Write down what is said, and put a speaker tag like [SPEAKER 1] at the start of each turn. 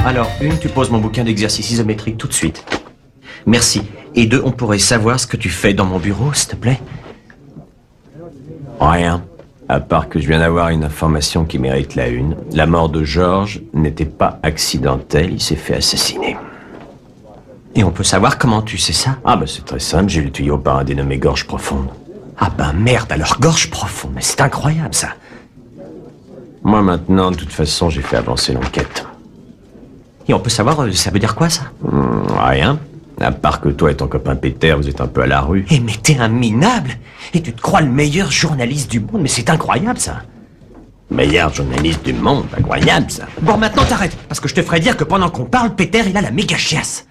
[SPEAKER 1] Alors, une, tu poses mon bouquin d'exercices isométriques tout de suite. Merci. Et deux, on pourrait savoir ce que tu fais dans mon bureau, s'il te plaît?
[SPEAKER 2] Rien. À part que je viens d'avoir une information qui mérite la une. La mort de Georges n'était pas accidentelle, il s'est fait assassiner.
[SPEAKER 1] Et on peut savoir comment tu sais ça?
[SPEAKER 2] Ah bah c'est très simple, j'ai le tuyau par un dénommé Gorge Profonde.
[SPEAKER 1] Ah ben merde, alors Gorge Profonde, mais c'est incroyable ça.
[SPEAKER 2] Moi maintenant, de toute façon, j'ai fait avancer l'enquête.
[SPEAKER 1] Et on peut savoir, ça veut dire quoi ça?
[SPEAKER 2] Rien. À part que toi et ton copain Peter, vous êtes un peu à la rue.
[SPEAKER 1] Eh mais t'es un minable! Et tu te crois le meilleur journaliste du monde, mais c'est incroyable ça!
[SPEAKER 2] Meilleur journaliste du monde, incroyable ça.
[SPEAKER 1] Bon maintenant t'arrêtes, parce que je te ferai dire que pendant qu'on parle, Peter il a la méga chiasse.